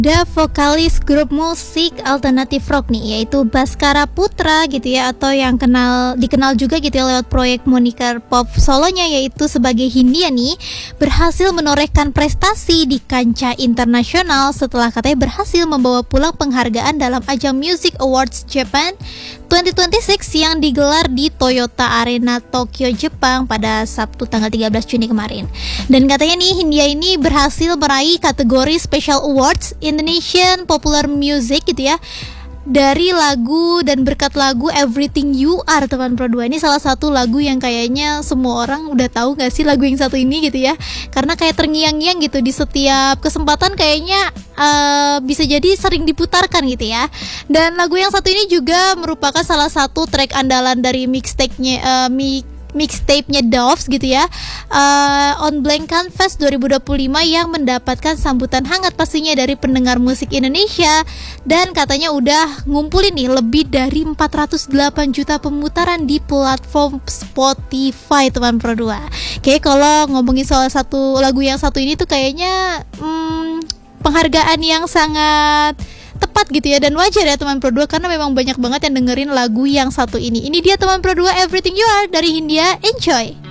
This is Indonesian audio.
Ada vokalis grup musik alternatif rock nih, yaitu Baskara Putra gitu ya, atau yang dikenal juga gitu ya lewat proyek moniker pop solonya yaitu sebagai Hindia nih, berhasil menorehkan prestasi di kancah internasional setelah katanya berhasil membawa pulang penghargaan dalam ajang Music Awards Japan 2026 yang digelar di Toyota Arena Tokyo, Jepang pada Sabtu tanggal 13 Juni kemarin. Dan katanya nih Hindia ini berhasil meraih kategori Special Awards Indonesian Popular Music gitu ya, dari lagu dan berkat lagu Everything You Are teman Pro 2. Ini salah satu lagu yang kayaknya semua orang udah tahu gak sih lagu yang satu ini gitu ya, karena kayak terngiang-ngiang gitu di setiap kesempatan kayaknya bisa jadi sering diputarkan gitu ya. Dan lagu yang satu ini juga merupakan salah satu track andalan dari mixtape-nya Doves gitu ya, On Blank Canvas 2025 yang mendapatkan sambutan hangat pastinya dari pendengar musik Indonesia, dan katanya udah ngumpulin nih lebih dari 408 juta pemutaran di platform Spotify teman Pro 2. Kayak kalau ngomongin soal satu lagu yang satu ini tuh kayaknya penghargaan yang sangat tepat gitu ya, dan wajar ya teman Pro 2 karena memang banyak banget yang dengerin lagu yang satu ini. Ini dia teman Pro 2, Everything You Are dari Hindia. Enjoy.